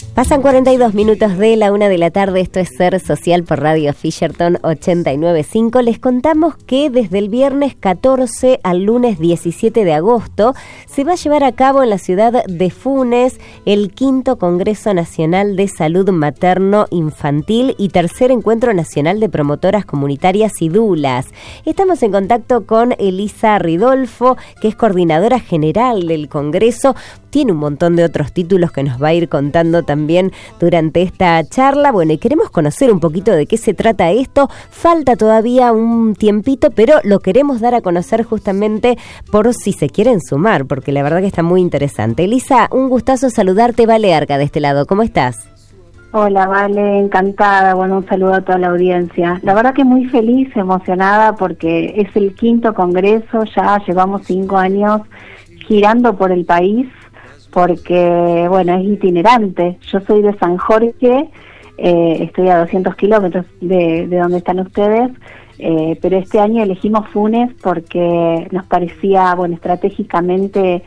Pasan 42 minutos de la 1 de la tarde, esto es Ser Social por Radio Fisherton 89.5. Les contamos que desde el viernes 14 al lunes 17 de agosto se va a llevar a cabo en la ciudad de Funes el 5º Congreso Nacional de Salud Materno-Infantil y tercer Encuentro Nacional de Promotoras Comunitarias y Dulas. Estamos en contacto con Elisa Ridolfo, que es coordinadora general del Congreso. Tiene un montón de otros títulos que nos va a ir contando también durante esta charla. Bueno, y queremos conocer un poquito de qué se trata esto. Falta todavía un tiempito, pero lo queremos dar a conocer justamente por si se quieren sumar, porque la verdad que está muy interesante. Elisa, un gustazo saludarte. Vale Arca de este lado, ¿cómo estás? Hola, Vale, encantada. Bueno, un saludo a toda la audiencia. La verdad que muy feliz, emocionada, porque es el 5º congreso, ya llevamos 5 años girando por el país, porque, bueno, es itinerante. Yo soy de San Jorge, estoy a 200 kilómetros de donde están ustedes, pero este año elegimos Funes porque nos parecía, bueno, estratégicamente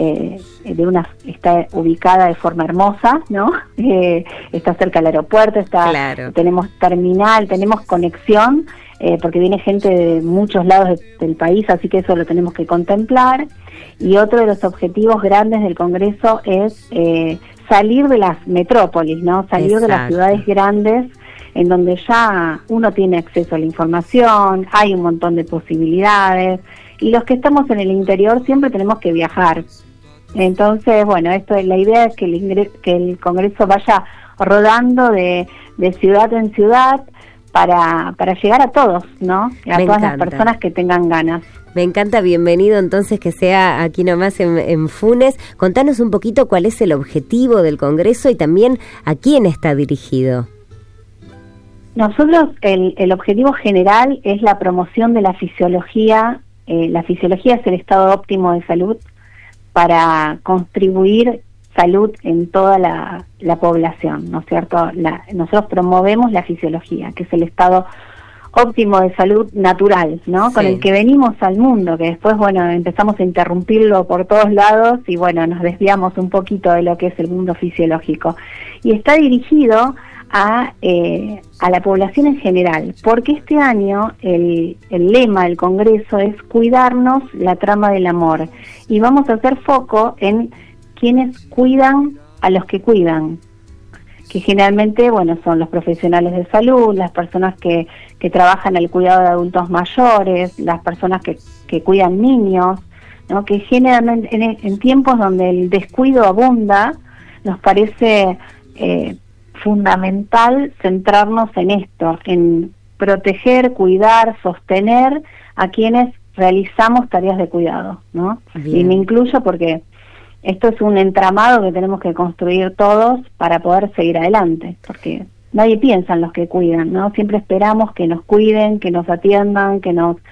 está ubicada de forma hermosa, ¿no? Está cerca del aeropuerto, claro. Tenemos terminal, tenemos conexión, porque viene gente de muchos lados del país, así que eso lo tenemos que contemplar. Y otro de los objetivos grandes del Congreso es salir de las metrópolis, ¿no? Salir Exacto. de las ciudades grandes, en donde ya uno tiene acceso a la información, hay un montón de posibilidades, y los que estamos en el interior siempre tenemos que viajar. Entonces, bueno, la idea es que el Congreso vaya rodando de ciudad en ciudad para llegar a todos, ¿no? A todas las personas que tengan ganas. Me encanta, bienvenido entonces que sea aquí nomás en Funes. Contanos un poquito cuál es el objetivo del Congreso y también a quién está dirigido. Nosotros, el objetivo general es la promoción de la fisiología. La fisiología es el estado óptimo de salud para contribuir salud en toda la población, ¿no es cierto? Nosotros promovemos la fisiología, que es el estado óptimo de salud natural, ¿no? Sí. Con el que venimos al mundo, que después, bueno, empezamos a interrumpirlo por todos lados y, bueno, nos desviamos un poquito de lo que es el mundo fisiológico. Y está dirigido a la población en general, porque este año el lema del Congreso es cuidarnos la trama del amor, y vamos a hacer foco en quienes cuidan a los que cuidan, que generalmente, bueno, son los profesionales de salud, las personas que trabajan el cuidado de adultos mayores, las personas que cuidan niños, ¿no? Que generalmente en tiempos donde el descuido abunda, nos parece fundamental centrarnos en esto, en proteger, cuidar, sostener a quienes realizamos tareas de cuidado, ¿no? Bien. Y me incluyo porque esto es un entramado que tenemos que construir todos para poder seguir adelante, porque nadie piensa en los que cuidan, ¿no? Siempre esperamos que nos cuiden, que nos atiendan, que nos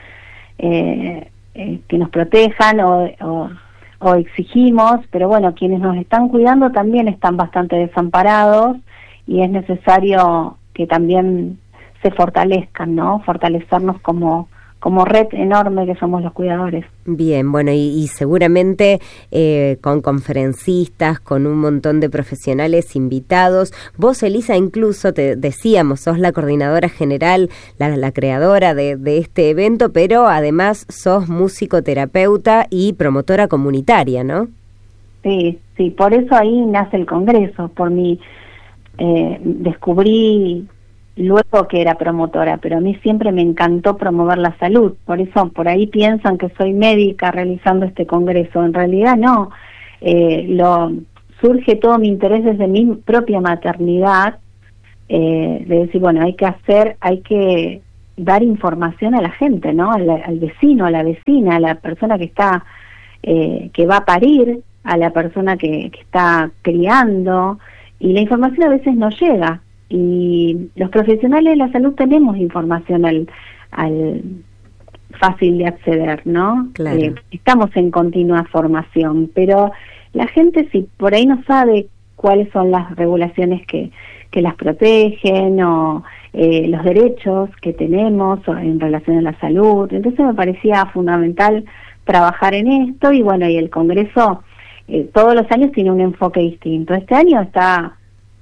protejan o exigimos, pero bueno, quienes nos están cuidando también están bastante desamparados y es necesario que también se fortalezcan, ¿no? Fortalecernos como red enorme que somos los cuidadores. Bien, bueno, y seguramente con conferencistas, con un montón de profesionales invitados. Vos, Elisa, incluso te decíamos, sos la coordinadora general, la creadora de este evento, pero además sos musicoterapeuta y promotora comunitaria, ¿no? Sí, por eso ahí nace el Congreso, por mi descubrí luego que era promotora, pero a mí siempre me encantó promover la salud, por eso por ahí piensan que soy médica realizando este congreso, en realidad no, surge todo mi interés desde mi propia maternidad, de decir, bueno, hay que dar información a la gente, ¿no? Al vecino, a la vecina, a la persona que está, que va a parir, a la persona que está criando, y la información a veces no llega. Y los profesionales de la salud tenemos información al fácil de acceder, ¿no? Claro. Estamos en continua formación, pero la gente si por ahí no sabe cuáles son las regulaciones que las protegen o los derechos que tenemos en relación a la salud, entonces me parecía fundamental trabajar en esto y bueno, y el Congreso todos los años tiene un enfoque distinto. Este año está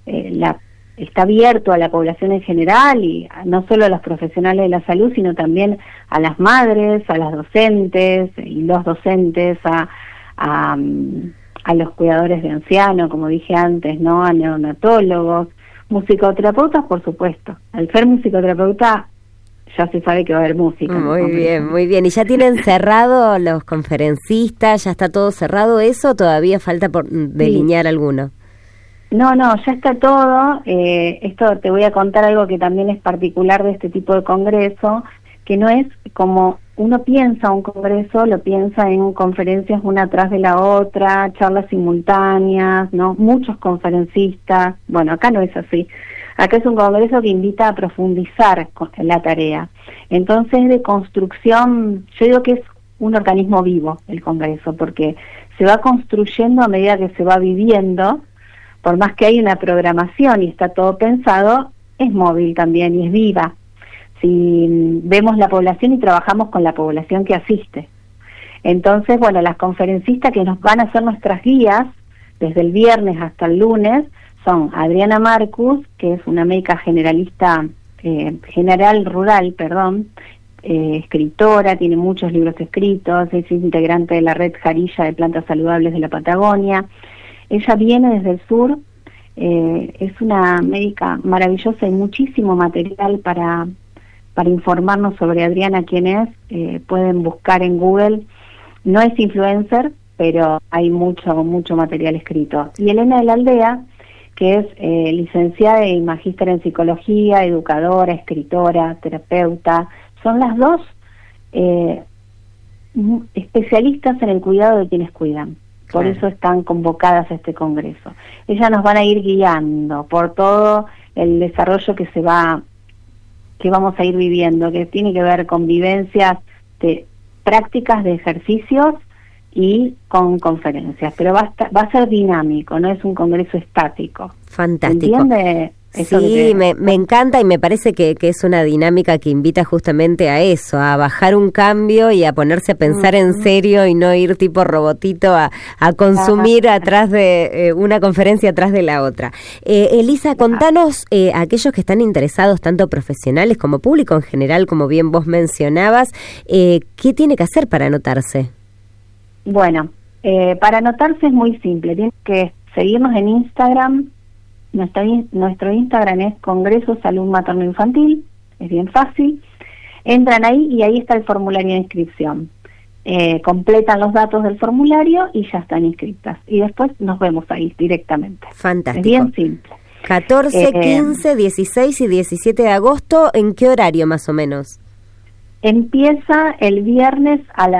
está abierto a la población en general y no solo a los profesionales de la salud, sino también a las madres, a las docentes y los docentes, a los cuidadores de ancianos, como dije antes, ¿no? A neonatólogos, musicoterapeutas, por supuesto. Al ser musicoterapeuta ya se sabe que va a haber música. Muy bien, muy bien. ¿Y ya tienen cerrado los conferencistas? ¿Ya está todo cerrado eso o todavía falta por delinear alguno? No, ya está todo. Esto te voy a contar algo que también es particular de este tipo de congreso, que no es como uno piensa un congreso, lo piensa en conferencias una atrás de la otra, charlas simultáneas, ¿no? Muchos conferencistas. Bueno, acá no es así. Acá es un congreso que invita a profundizar la tarea. Entonces, de construcción, yo digo que es un organismo vivo el congreso, porque se va construyendo a medida que se va viviendo. Por más que hay una programación y está todo pensado, es móvil también y es viva. Si vemos la población y trabajamos con la población que asiste. Entonces, bueno, las conferencistas que nos van a hacer nuestras guías, desde el viernes hasta el lunes, son Adriana Marcus, que es una médica general rural, escritora, tiene muchos libros escritos, es integrante de la red Jarilla de Plantas Saludables de la Patagonia. Ella viene desde el sur, es una médica maravillosa y muchísimo material para informarnos sobre Adriana, quién es. Pueden buscar en Google, no es influencer, pero hay mucho material escrito. Y Elena de la Aldea, que es licenciada y magíster en psicología, educadora, escritora, terapeuta, son las dos especialistas en el cuidado de quienes cuidan. Por eso están convocadas a este congreso. Ellas nos van a ir guiando por todo el desarrollo que vamos a ir viviendo, que tiene que ver con vivencias de prácticas de ejercicios y con conferencias, pero va a ser dinámico, no es un congreso estático. Fantástico. ¿Entiende? Sí, me encanta y me parece que es una dinámica que invita justamente a eso, a bajar un cambio y a ponerse a pensar en serio y no ir tipo robotito a consumir atrás de una conferencia atrás de la otra. Elisa, contanos a aquellos que están interesados, tanto profesionales como público en general, como bien vos mencionabas, ¿qué tiene que hacer para anotarse? Bueno, para anotarse es muy simple, tienen que seguirnos en Instagram. Nuestro Instagram es Congreso Salud Materno Infantil, es bien fácil. Entran ahí y ahí está el formulario de inscripción. Completan los datos del formulario y ya están inscritas. Y después nos vemos ahí directamente. Fantástico. Es bien simple. 14, 15, 16 y 17 de agosto, ¿en qué horario más o menos? Empieza el viernes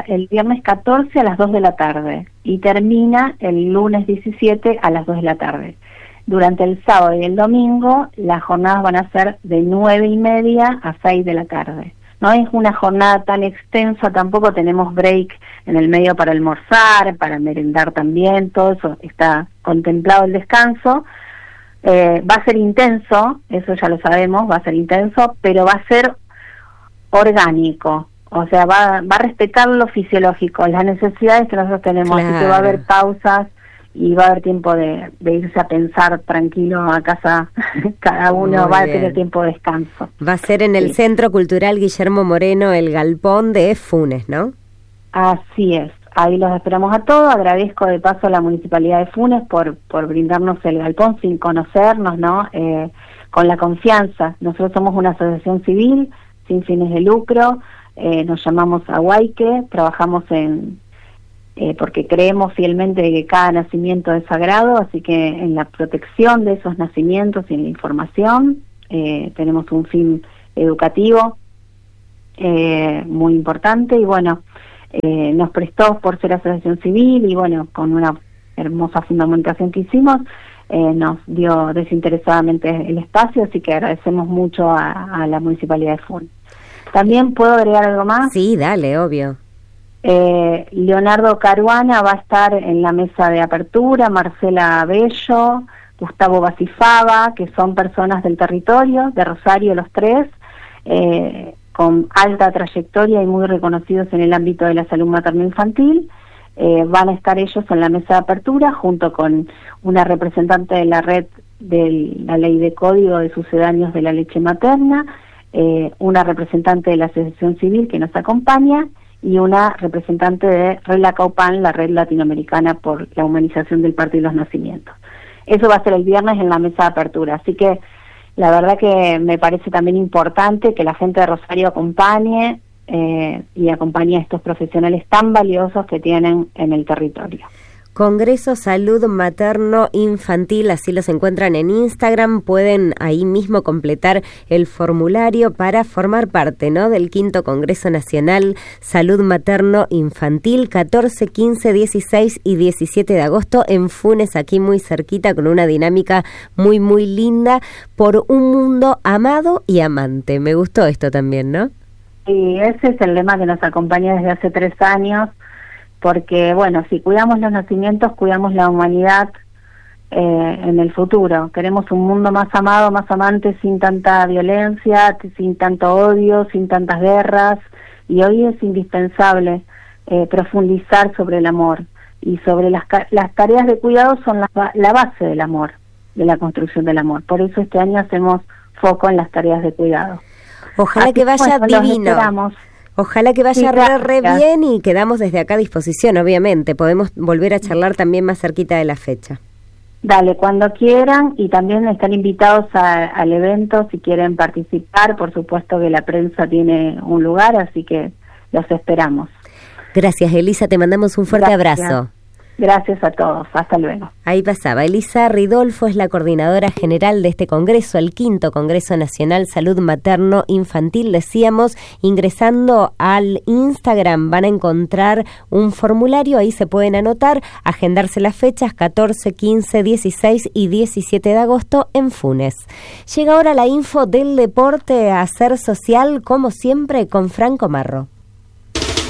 14 a las 2 de la tarde y termina el lunes 17 a las 2 de la tarde. Durante el sábado y el domingo las jornadas van a ser de 9:30 a 6 de la tarde. No es una jornada tan extensa, tampoco tenemos break en el medio para almorzar, para merendar también, todo eso está contemplado el descanso. Va a ser intenso, eso ya lo sabemos, va a ser intenso, pero va a ser orgánico, o sea, va a respetar lo fisiológico, las necesidades que nosotros tenemos, claro. Así que va a haber pausas y va a haber tiempo de irse a pensar tranquilo a casa, cada uno va a tener tiempo de descanso. Va a ser en el Centro Cultural Guillermo Moreno, el Galpón de Funes, ¿no? Así es, ahí los esperamos a todos. Agradezco de paso a la Municipalidad de Funes por brindarnos el galpón sin conocernos, ¿no? Con la confianza. Nosotros somos una asociación civil sin fines de lucro, nos llamamos Ahuayque, trabajamos porque creemos fielmente que cada nacimiento es sagrado, así que en la protección de esos nacimientos y en la información tenemos un fin educativo muy importante y bueno, nos prestó por ser asociación civil y bueno, con una hermosa fundamentación que hicimos, nos dio desinteresadamente el espacio, así que agradecemos mucho a la Municipalidad de Funes. ¿También puedo agregar algo más? Sí, dale, obvio. Leonardo Caruana va a estar en la mesa de apertura, Marcela Bello, Gustavo Basifaba, que son personas del territorio, de Rosario los tres, con alta trayectoria y muy reconocidos en el ámbito de la salud materno-infantil. Van a estar ellos en la mesa de apertura junto con una representante de la red de la ley de código de sucedáneos de la leche materna, una representante de la Asociación Civil que nos acompaña y una representante de RELACAUPAN, la Red Latinoamericana por la Humanización del Parto y los Nacimientos. Eso va a ser el viernes en la mesa de apertura, así que la verdad que me parece también importante que la gente de Rosario acompañe y acompañe a estos profesionales tan valiosos que tienen en el territorio. Congreso Salud Materno Infantil, así los encuentran en Instagram, pueden ahí mismo completar el formulario para formar parte, ¿no?, del 5º Congreso Nacional Salud Materno Infantil, 14, 15, 16 y 17 de agosto en Funes, aquí muy cerquita, con una dinámica muy, muy linda, por un mundo amado y amante. Me gustó esto también, ¿no? Y ese es el lema que nos acompaña desde hace 3 años, porque, bueno, si cuidamos los nacimientos, cuidamos la humanidad en el futuro. Queremos un mundo más amado, más amante, sin tanta violencia, sin tanto odio, sin tantas guerras, y hoy es indispensable profundizar sobre el amor, y sobre las tareas de cuidado son la base del amor, de la construcción del amor. Por eso este año hacemos foco en las tareas de cuidado. Ojalá que vaya divino. Ojalá que vaya re bien, y quedamos desde acá a disposición, obviamente. Podemos volver a charlar también más cerquita de la fecha. Dale, cuando quieran, y también están invitados al evento si quieren participar. Por supuesto que la prensa tiene un lugar, así que los esperamos. Gracias, Elisa, te mandamos un fuerte abrazo. Gracias a todos, hasta luego. Ahí pasaba Elisa Ridolfo, es la coordinadora general de este congreso, el 5º Congreso Nacional Salud Materno Infantil. Decíamos, ingresando al Instagram van a encontrar un formulario, ahí se pueden anotar, agendarse las fechas 14, 15, 16 y 17 de agosto en Funes. Llega ahora la info del deporte a Ser Social, como siempre, con Franco Marro.